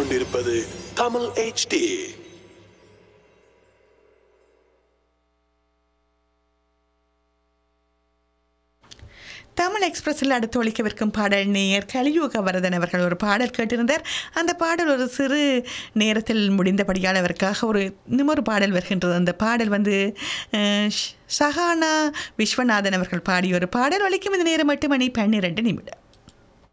கேட்டுக்கொண்டிருப்பது தமிழ் HD. தமிழ் எக்ஸ்பிரஸில் அடுத்து ஒழிக்கவிருக்கும் பாடல் நேயர் கலியுக வரதன் அவர்கள் ஒரு பாடல் கேட்டிருந்தார். அந்த பாடல் ஒரு சிறு நேரத்தில் முடிந்தபடியால் அவருக்காக இன்னொரு பாடல் வருகின்றது. அந்த பாடல் சஹானா விஸ்வநாதன் அவர்கள் பாடிய ஒரு பாடல் ஒழிக்கும். இந்த நேரம் 8 மணி 12 நிமிடம்.